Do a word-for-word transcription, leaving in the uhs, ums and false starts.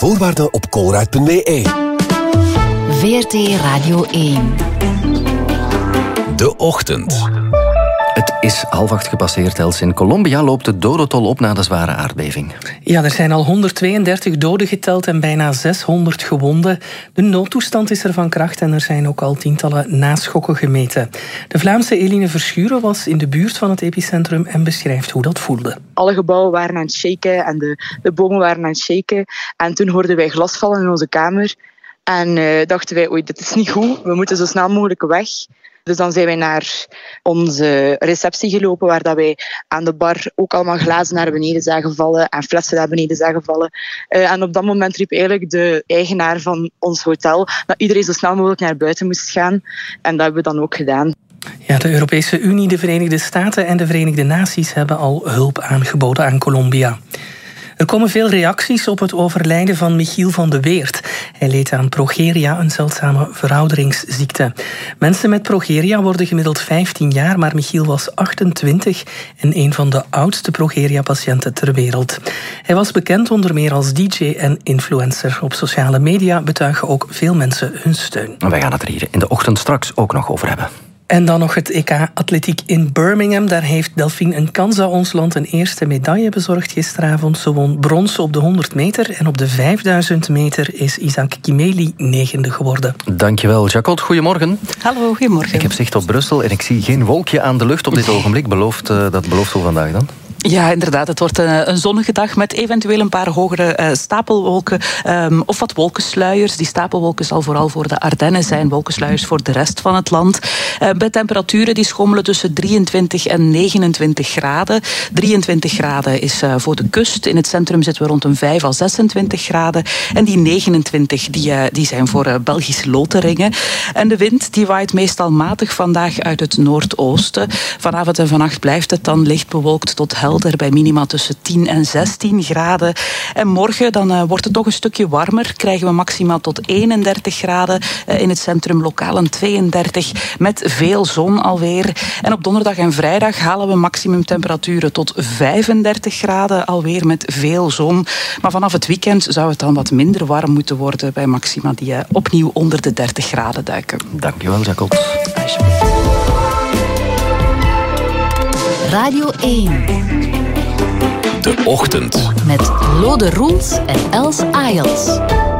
voorwaarden op colruyt punt b e. V R T Radio één. De Ochtend. Het is half acht gepasseerd, Els. In Colombia loopt de dodentol op na de zware aardbeving. Ja, er zijn al honderdtweeëndertig doden geteld en bijna zeshonderd gewonden. De noodtoestand is er van kracht en er zijn ook al tientallen naschokken gemeten. De Vlaamse Eline Verschuren was in de buurt van het epicentrum en beschrijft hoe dat voelde. Alle gebouwen waren aan het shaken en de, de bomen waren aan het shaken. En toen hoorden wij glas vallen in onze kamer. En uh, dachten wij, oei, dit is niet goed. We moeten zo snel mogelijk weg. Dus dan zijn wij naar onze receptie gelopen, waar dat wij aan de bar ook allemaal glazen naar beneden zagen vallen en flessen naar beneden zagen vallen. Uh, en op dat moment riep eigenlijk de eigenaar van ons hotel dat iedereen zo snel mogelijk naar buiten moest gaan. En dat hebben we dan ook gedaan. Ja, de Europese Unie, de Verenigde Staten en de Verenigde Naties hebben al hulp aangeboden aan Colombia. Er komen veel reacties op het overlijden van Michiel van de Weert. Hij leed aan progeria, een zeldzame verouderingsziekte. Mensen met progeria worden gemiddeld vijftien jaar, maar Michiel was achtentwintig en een van de oudste progeria-patiënten ter wereld. Hij was bekend onder meer als D J en influencer. Op sociale media betuigen ook veel mensen hun steun. Wij gaan het er hier in de ochtend straks ook nog over hebben. En dan nog het E K Atletiek in Birmingham. Daar heeft Delphine Nkanza ons land een eerste medaille bezorgd gisteravond. Ze won brons op de honderd meter en op de vijfduizend meter is Isaac Kimeli negende geworden. Dankjewel, Jacot. Goedemorgen. Hallo, goedemorgen. Ik heb zicht op Brussel en ik zie geen wolkje aan de lucht op dit ogenblik. Belooft, uh, dat belooft hoe vandaag dan? Ja, inderdaad. Het wordt een, een zonnige dag met eventueel een paar hogere uh, stapelwolken um, of wat wolkensluiers. Die stapelwolken zal vooral voor de Ardennen zijn, wolkensluiers voor de rest van het land. Uh, bij temperaturen die schommelen tussen drieëntwintig en negenentwintig graden. drieëntwintig graden is uh, voor de kust. In het centrum zitten we rond een vijf à zesentwintig graden. En die negenentwintig die, uh, die zijn voor uh, Belgische Loteringen. En de wind die waait meestal matig vandaag uit het noordoosten. Vanavond en vannacht blijft het dan licht bewolkt tot helder. Bij minima tussen tien en zestien graden. En morgen dan uh, wordt het toch een stukje warmer. Krijgen we maximaal tot eenendertig graden. Uh, in het centrum lokaal een tweeëndertig. Met veel zon alweer. En op donderdag en vrijdag halen we maximumtemperaturen tot vijfendertig graden. Alweer met veel zon. Maar vanaf het weekend zou het dan wat minder warm moeten worden. Bij maxima die uh, opnieuw onder de dertig graden duiken. Dankjewel, Jacot. Alsjeblieft. Radio één. De Ochtend. Met Lode Roels en Els Ayels.